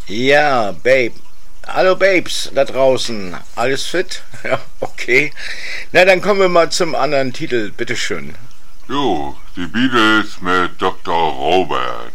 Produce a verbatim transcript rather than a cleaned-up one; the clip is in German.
Ja, Babe. Hallo Babes da draußen. Alles fit? Ja, okay. Na, dann kommen wir mal zum anderen Titel. Bitteschön. Jo, die Beatles mit Doktor Robert.